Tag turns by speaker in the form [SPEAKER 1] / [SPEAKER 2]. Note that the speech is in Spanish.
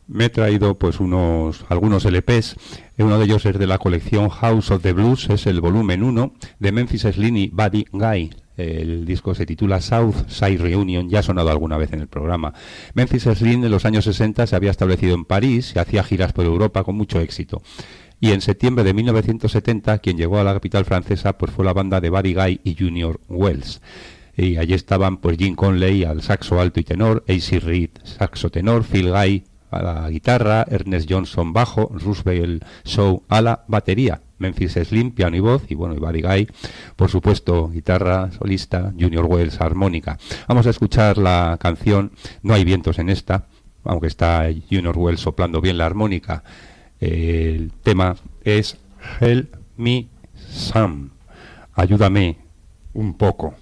[SPEAKER 1] Me he traído pues algunos LPs. Uno de ellos es de la colección House of the Blues, es el volumen 1 de Memphis Slim y Buddy Guy. El disco se titula South Side Reunion, ya ha sonado alguna vez en el programa. Memphis Slim en los años 60 se había establecido en París y hacía giras por Europa con mucho éxito. Y en septiembre de 1970 quien llegó a la capital francesa pues fue la banda de Buddy Guy y Junior Wells. Y allí estaban pues Jim Conley al saxo alto y tenor, A.C. Reed saxo tenor, Phil Guy a la guitarra, Ernest Johnson bajo, Roosevelt Shaw a la batería, Memphis Slim piano y voz, y bueno, y Buddy Guy por supuesto guitarra solista, Junior Wells armónica. Vamos a escuchar la canción No hay vientos en esta, aunque está Junior Wells soplando bien la armónica. El tema es Help Me Some, ayúdame un poco.